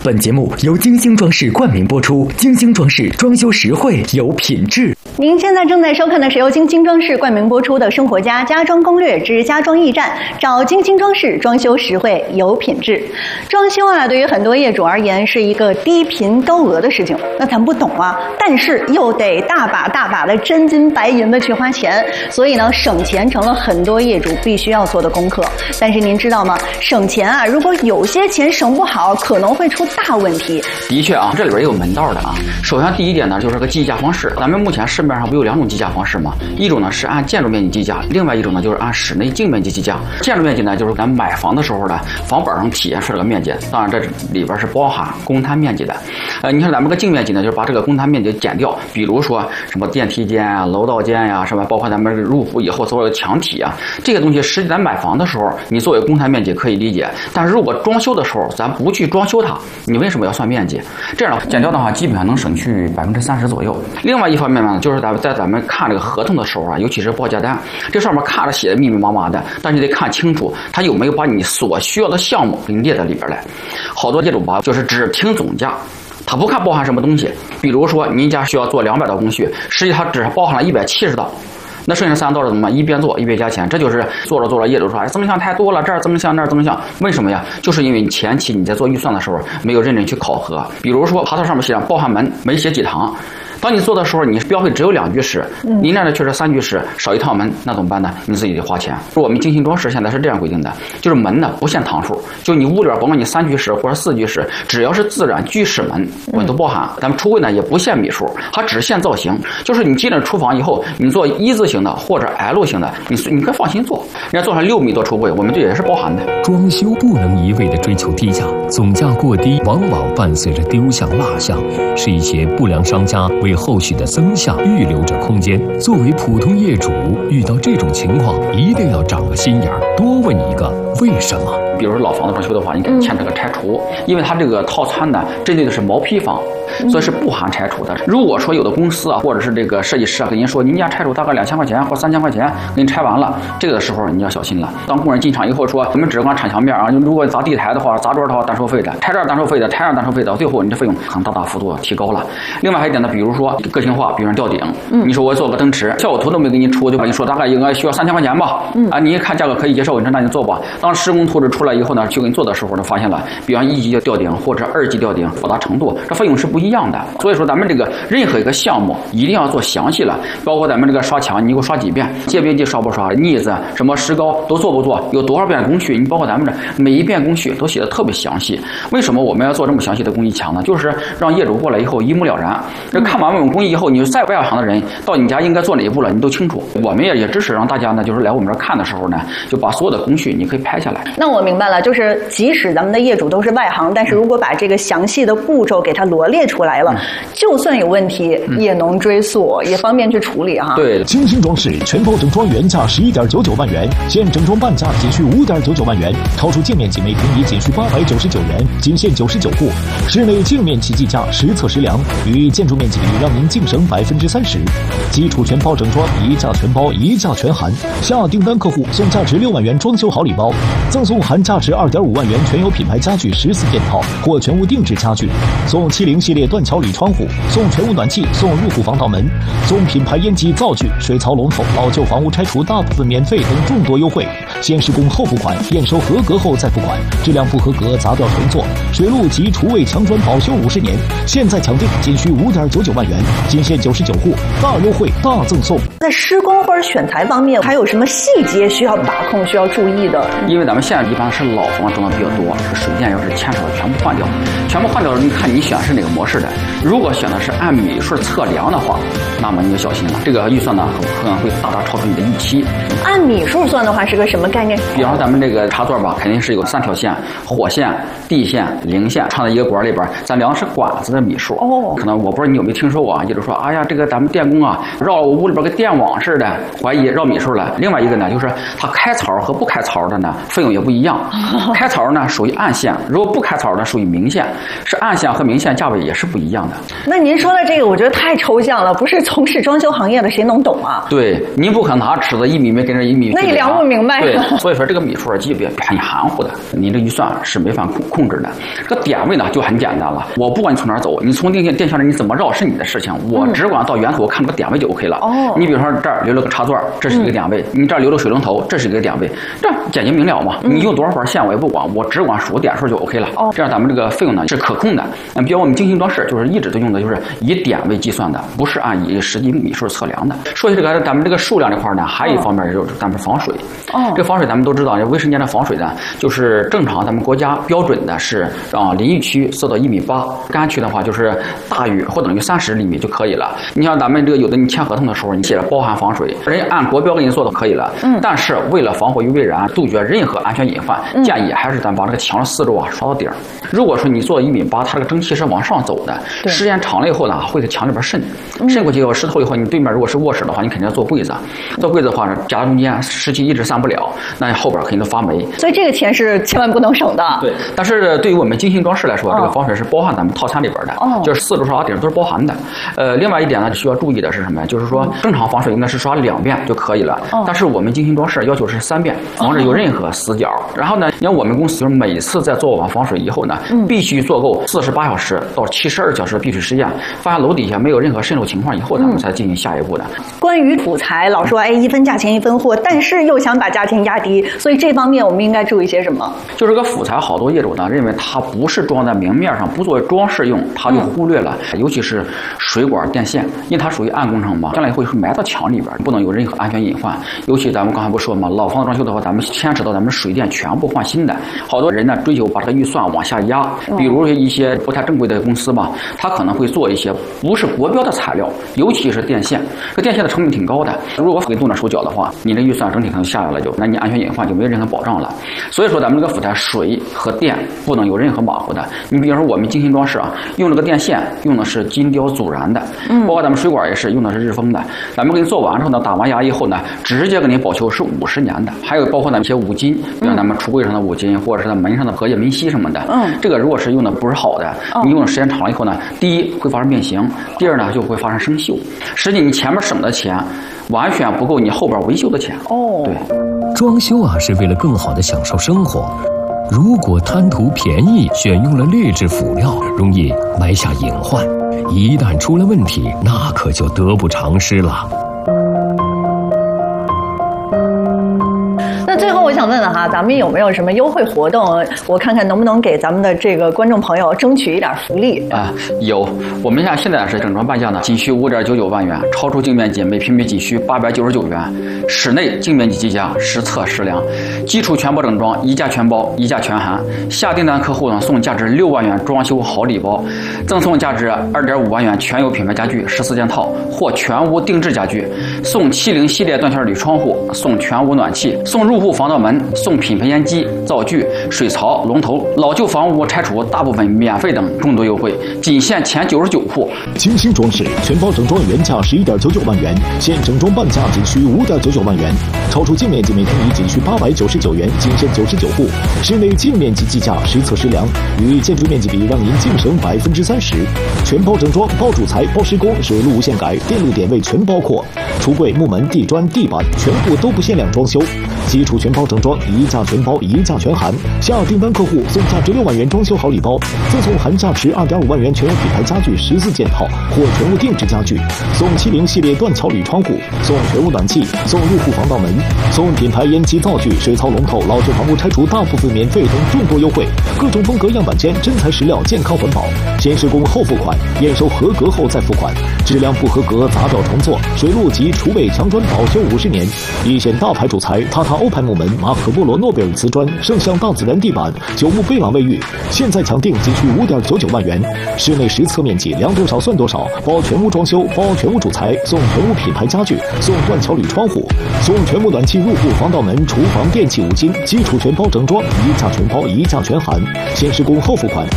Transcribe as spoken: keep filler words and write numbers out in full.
本节目由金星装饰冠名播出，金星装饰装修实惠有品质。 您现在正在收看的是由金星装饰冠名播出的《生活家家装攻略之家装驿站》，找金星装饰，装修实惠有品质。装修啊，对于很多业主而言是一个低频高额的事情，那咱不懂啊，但是又得大把大把的真金白银的去花钱，所以呢，省钱成了很多业主必须要做的功课。但是您知道吗？省钱啊，如果有些钱省不好，可能会出大问题。 的确啊，这里边也有门道的啊。首先第一点呢，就是个计价方式。咱们目前市面上不有两种计价方式吗？一种呢是按建筑面积计价，另外一种呢就是按室内净面积计价。建筑面积呢，就是咱买房的时候呢，房本上体现出来的面积，当然这里边是包含公摊面积的。呃，你看咱们个净面积呢，就是把这个公摊面积减掉，比如说什么电梯间啊、楼道间呀、啊，什么包括咱们入户以后所有的墙体啊，这些东西实际咱买房的时候，你作为公摊面积可以理解，但是如果装修的时候咱不去装修它，你为什么要算面积？这样的减掉的话，基本上能省去百分之三十左右。另外一方面呢，就是咱们在咱们看这个合同的时候啊，尤其是报价单，这上面看着写的密密麻麻的，但是你得看清楚，它有没有把你所需要的项目给你列在里边来。好多业主吧，就是只听总价。他不看包含什么东西，比如说您家需要做两百道工序，实际它只包含了一百七十道。那剩下三道是怎么一边做一边加钱？这就是做着做着业主说，哎，增项太多了，这儿增项那儿增项，为什么呀？就是因为你前期你在做预算的时候没有认真去考核。比如说合同上面写上包含门，没写几堂。当你做的时候，你标配只有两居室，您那儿却是三居室，少一套门，那怎么办呢？你自己得花钱。我们金星装饰现在是这样规定的，就是门呢不限堂数，就你屋里边甭管你三居室或者四居室，只要是自然居室门，我都包含。咱们橱柜呢也不限米数，它只限造型，就是你进了厨房以后，你做一字形的或者 L 型的，你你可以放心做。人家做成六米多橱柜，我们这也是包含的。 装修不能一味的追求低价，总价过低往往伴随着丢项落项，是一些不良商家为后续的增项预留着空间。作为普通业主，遇到这种情况，一定要长个心眼儿，多问一个为什么。 比如说老房子装修的话，你可以签这个拆除，因为它这个套餐呢，针对的是毛坯房，所以是不含拆除的。如果说有的公司啊，或者是这个设计师啊，跟您说您家拆除大概两千块钱或三千块钱，给你拆完了，这个的时候你要小心了。当工人进场以后说，我们只光铲墙面啊，如果砸地台的话、砸桌的话单收费的，拆这儿单收费的，拆那儿单收费的，最后你这费用可能大大幅度提高了。另外还有一点呢，比如说个性化，比如说吊顶，你说我做个灯池，效果图都没给你出，就跟你说大概应该需要三千块钱吧，啊，你一看价格可以接受，你说那你做吧。当施工图纸出来以后呢，去给你做的时候呢，发现了，比方一级吊顶或者二级吊顶复杂程度，这费用是不一样的。所以说咱们这个任何一个项目一定要做详细了，包括咱们这个刷墙，你给我刷几遍，界面积刷不刷，腻子什么石膏都做不做，有多少遍工序，你包括咱们这每一遍工序都写的特别详细。为什么我们要做这么详细的工艺墙呢？就是让业主过来以后一目了然。这看完我们工艺以后，你再外行的人到你家应该做哪一步了，你都清楚。我们也也支持让大家呢，就是来我们这儿看的时候呢，就把所有的工序你可以拍下来。 那我明白了，就是即使咱们的业主都是外行，但是如果把这个详细的步骤给它罗列出来了，嗯、就算有问题、嗯、也能追溯，也方便去处理哈。 对， 金星装饰全包整装原价十一点九九万元，现整装半价仅需五点九九万元，超出净面积每平米仅需八百九十九元，仅限九十九户。室内净面积计价实测实量，与建筑面积比让您净省百分之三十。基础全包整装，一价全包，一价全含。下订单客户送价值六万元装修好礼包，赠送含价值二点五万元全有品牌家具十四件套或全屋定制家具，送七零系列断桥铝窗户，送全屋暖气，送入户防盗门，送品牌烟机灶具、水槽龙头，老旧房屋拆除大部分免费等众多优惠。先施工后付款，验收合格后再付款，质量不合格砸掉重做。水路及厨卫墙砖保修五十年，现在抢订仅需五点九九万元，仅限九十九户，大优惠大赠送。 在施工或者选材方面，还有什么细节需要把控、需要注意的？ 因为咱们现在一般是老房装的比较多，水电要是牵扯到全部换掉，全部换掉了，你看你选是哪个模式的。如果选的是按米数测量的话，那么你就小心了，这个预算呢可能会大大超出你的预期。 按米数算的话是个什么概念？ 比方说咱们这个插座吧，肯定是有三条线：火线、地线、零线，插在一个管里边，咱量的是管子的米数。哦，可能我不知道你有没有听说过啊？就是说，哎呀，这个咱们电工啊，绕我屋里边跟电网似的，怀疑绕米数了。另外一个呢，就是它开槽和不开槽的呢，费用也不一样。开槽呢属于暗线，如果不开槽呢属于明线，是暗线和明线价位也是不一样的。 那您说的这个，我觉得太抽象了，不是从事装修行业的谁能懂啊？ 对，您不可能拿尺子一米没跟着一米， 那你量不明白。 对， 对，所以说这个米数啊，级别很含糊的，你这预算是没法控控制的。这个点位呢就很简单了，我不管你从哪儿走，你从电线电线上你怎么绕是你的事情，我只管到源头看这个点位就 OK 了。哦，你比如说这儿留了个插座，这是一个点位；你这儿留了水龙头，这是一个点位，这样简洁明了嘛。你用多少根线我也不管，我只管数点数就 OK 了。哦，这样咱们这个费用呢是可控的。嗯，比如我们精心装饰就是一直都用的就是以点位计算的，不是按以实际米数测量的。说起这个咱们这个数量这块呢，还有一方面就是咱们防水。哦，这防水咱们都知道，卫生间的防水呢，就是正常咱们国家标准的是让淋浴区设到一米八，干区的话就是大于或等于三十厘米就可以了。你像咱们这个有的你签合同的时候，你写了包含防水，人家按国标给你做都可以了。嗯，但是为了防火于未然，杜绝任何安全隐患，嗯、建议还是咱把这个墙四周啊刷到顶。如果说你做一米八，它这个蒸汽是往上走的，时间长了以后呢，会在墙里边渗，渗过去以后湿透以后，你对面如果是卧室的话，你肯定要做柜子，做柜子的话夹中间湿气一直散不了，那后边肯定都发霉。 所以这个钱是千万不能省的。 对，但是对于我们精心装饰来说，哦、这个防水是包含咱们套餐里边的，哦、就是四周刷顶都是包含的。呃，另外一点呢，需要注意的是什么呀？就是说正常防水应该是刷两遍就可以了，哦、但是我们精心装饰要求是三遍，防止有任何死角。哦、然后呢，因为我们公司就是每次在做完防水以后呢，嗯、必须做够四十八小时到七十二小时闭水实验，发现楼底下没有任何渗漏情况以后，咱们才进行下一步的。嗯、 关于土材，老说哎一分价钱一分货，但是又想把价钱压低，所以这方面我们应该注意些什么？ 就是个辅材，好多业主呢认为它不是装在明面上，不作为装饰用，他就忽略了，嗯、尤其是水管电线，因为它属于暗工程嘛，将来会埋到墙里边，不能有任何安全隐患。尤其咱们刚才不说嘛，老房子装修的话，咱们牵扯到咱们水电全部换新的，好多人呢追求把这个预算往下压，比如一些不太正规的公司吧，他可能会做一些不是国标的材料，尤其是电线，这电线的成本挺高的，如果给动点手脚的话，你这预算整体可能下来了就，那你安全隐患就没有任何保障了。所以说咱们这个辅材水和电不能有任何马虎的。你比如说我们精心装饰啊，用这个电线用的是金雕阻燃的，嗯，包括咱们水管也是用的是日封的。咱们给你做完之后呢，打完牙以后呢，直接给你保修是五十年的。还有包括咱们一些五金，比如咱们橱柜上的五金，或者是咱门上的隔夜门锡什么的，嗯，这个如果是用的不是好的，你用的时间长了以后呢，第一会发生变形，第二呢就会发生生锈。实际你前面省的钱完全不够你后边维修的钱。哦，对， 装修啊是为了更好的享受生活。如果贪图便宜，选用了劣质辅料，容易埋下隐患。一旦出了问题，那可就得不偿失了。 那最后我想问问哈，咱们有没有什么优惠活动？我看看能不能给咱们的这个观众朋友争取一点福利啊？有，我们现现在是整装半价呢，仅需五点九九万元，超出净面积每平米仅需八百九十九元，室内净面积计价实测实量，基础全包整装，一价全包，一价全含。下订单客户呢送价值六万元装修好礼包，赠送价值二点五万元全有品牌家具十四件套或全屋定制家具，送七零系列断圈铝窗户，送全屋暖气，送入户防盗门，送品牌烟机、灶具、水槽、龙头，老旧房屋拆除大部分免费等众多优惠，仅限前九十九户。 精心装饰全包整装原价十一点九九万元，现整装半价仅需五点九九万元，超出净面积每平米仅需八百九十九元，仅限九十九户。室内净面积计价实测实量，与建筑面积比让您净省百分之三十。全包整装，包主材、包施工，水路无限改，电路点位全包括，橱柜、木门、地砖、地板全部都不限量装修。基础全包整装，一价全包，一价全含。下订单客户送价值六万元装修好礼包，赠送含价值二点五万元全有品牌家具十四件套或全屋定制家具，送七零系列断桥铝窗户，送全屋暖气，送入户防盗门，送品牌烟机灶具、水槽龙头，老旧房屋拆除大部分免费等众多优惠。各种风格样板间，真材实料，健康环保。先施工后付款，验收合格后再付款。质量不合格砸掉重做，水路及厨卫墙砖保修五十年。一线大牌主材，塔塔欧派木门、马可波罗诺贝尔瓷砖、圣象大自然地板、九牧贝朗卫浴，现在抢订仅需五点九九万元。室内实测面积量多少算多少，包全屋装修，包全屋主材，送全屋品牌家具，送断桥铝窗户，送全屋暖气、入户防盗门、厨房电器五金，基础全包整装，一价全包，一价全含。先施工后付款。